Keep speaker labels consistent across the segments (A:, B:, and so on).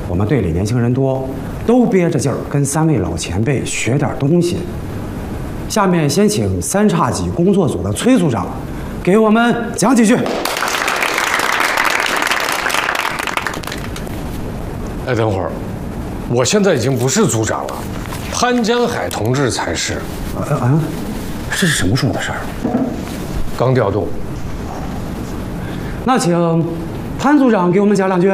A: 我们队里年轻人多，都憋着劲儿跟3位老前辈学点东西。下面先请3叉戟工作组的崔组长给我们讲几句。
B: 哎，等会儿，我现在已经不是组长了，潘江海同志才是。
A: 这是什么时候的事儿？
B: 刚调动。
A: 那请潘组长给我们讲2句。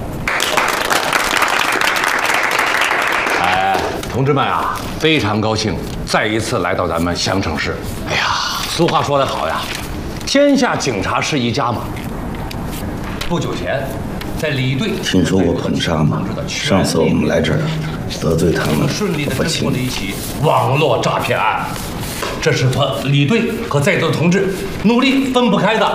C: 同志们啊，非常高兴再一次来到咱们襄城市。哎呀，俗话说得好呀，天下警察是一家嘛。不久前，在李队
D: 听说过捧杀吗？上次我们来这儿得罪他们，
C: 顺利地侦破了一起网络诈骗案，这是李队和在座的同志努力分不开的。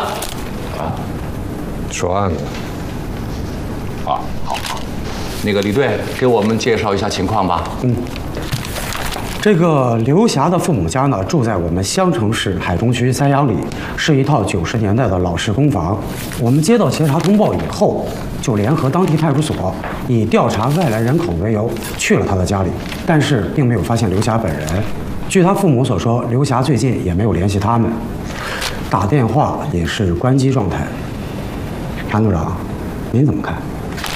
B: 说案子。
C: 好。那个李队，给我们介绍一下情况吧。
A: 这个刘霞的父母家呢，住在我们襄城市海中区3阳里，是一套90年代的老式公房。我们接到协查通报以后，就联合当地派出所，以调查外来人口为由，去了他的家里，但是并没有发现刘霞本人。据他父母所说，刘霞最近也没有联系他们，打电话也是关机状态。潘组长，您怎么看？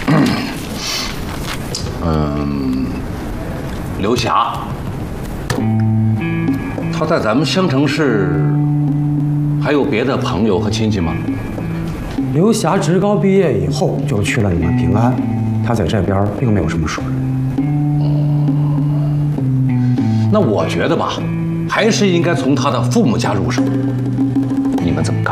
C: 刘霞，他在咱们襄城市还有别的朋友和亲戚吗？
A: 刘霞职高毕业以后就去了你们平安，他在这边并没有什么熟人。
C: 那我觉得吧，还是应该从他的父母家入手。你们怎么看？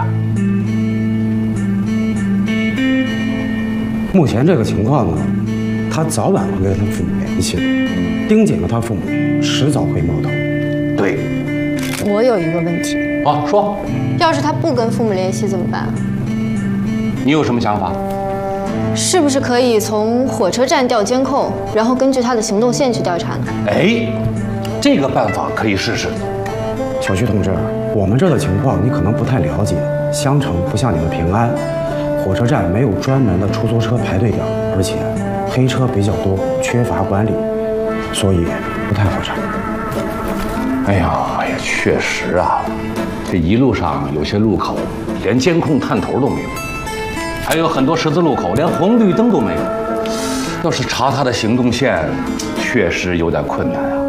A: 目前这个情况呢，他早晚会跟他父母联系的，盯紧了他父母，迟早会冒头。
C: 对。
E: 我有一个问题。
C: 说。
E: 要是他不跟父母联系怎么办？
C: 你有什么想法？
E: 是不是可以从火车站调监控，然后根据他的行动线去调查呢？
C: 哎，这个办法可以试试。
A: 小徐同志，我们这的情况你可能不太了解。襄城不像你们平安，火车站没有专门的出租车排队点，而且黑车比较多，缺乏管理，所以不太好查。
C: 哎呀，确实啊，这一路上有些路口连监控探头都没有，还有很多十字路口连红绿灯都没有。要是查他的行动线，确实有点困难啊。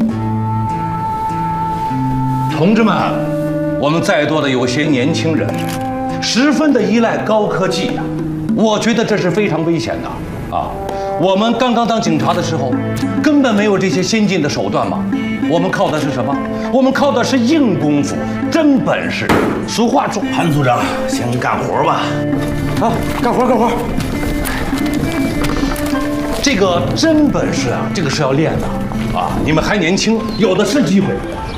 C: 同志们，我们在座的有些年轻人，十分的依赖高科技呀，我觉得这是非常危险的啊。我们刚刚当警察的时候，根本没有这些先进的手段嘛。我们靠的是什么？我们靠的是硬功夫、真本事。俗话说，
D: 潘组长，先干活吧。
A: 好，干活。
C: 这个真本事啊，这个是要练的啊！你们还年轻，有的是机会。